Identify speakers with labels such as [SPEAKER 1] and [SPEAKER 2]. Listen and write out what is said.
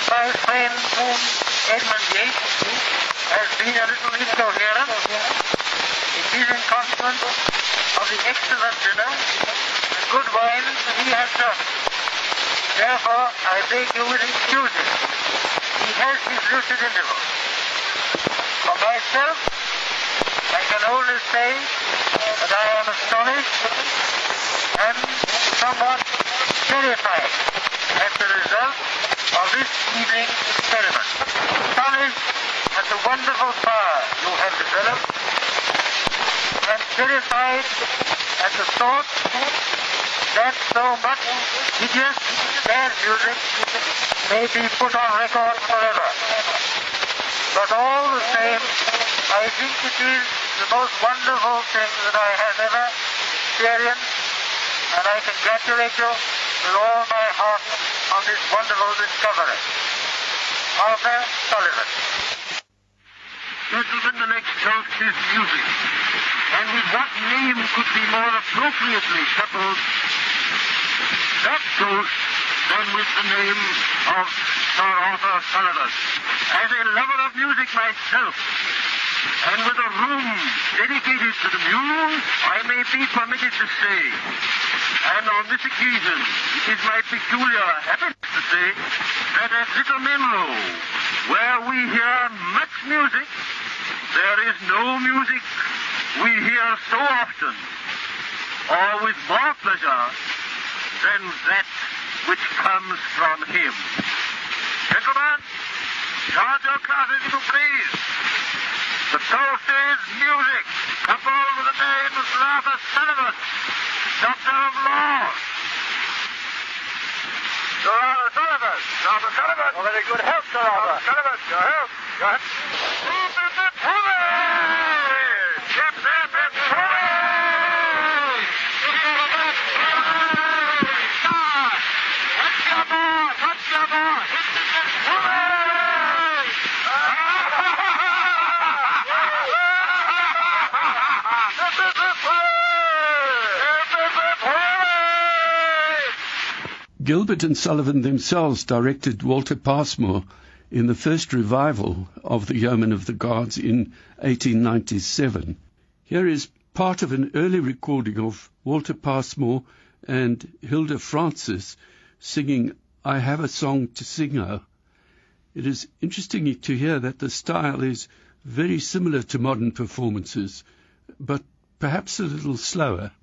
[SPEAKER 1] my friend Edmund Yates has been a little incoherent. It is in consequence of the excellent dinner and good wine he has drunk. Therefore, I beg you will excuse him. He has his lucid intervals. For myself, I can only say that I am astonished and somewhat terrified at the result of this evening's experiment. Astonished at the wonderful power you have developed, and terrified at the thought that so much hideous, bad music may be put on record forever. But all the same, I think it is the most wonderful thing that I have ever experienced, and I congratulate you with all my heart on this wonderful discovery. Arthur Sullivan. Gentlemen, the next toast is music. And with what name could be more appropriately coupled that toast than with the name of Sir Arthur Sullivan? As a lover of music myself, and with a room dedicated to the muse, I may be permitted to say, and on this occasion it is my peculiar habit to say, that at Little Menlo, where we hear much music, there is no music we hear so often, or with more pleasure, than that which comes from him. Gentlemen, charge your glasses, if you please. The toast is music, coupled with the name of Sir Arthur Sullivan, Doctor of Laws. Sir Arthur Sullivan. Sir Arthur Sullivan. Oh, very good health, Sir Arthur. Sullivan, your health. Your health.
[SPEAKER 2] Gilbert and Sullivan themselves directed Walter Passmore in the first revival of the Yeomen of the Guards in 1897. Here is part of an early recording of Walter Passmore and Hilda Francis singing I Have a Song to Sing Her. It is interesting to hear that the style is very similar to modern performances, but perhaps a little slower.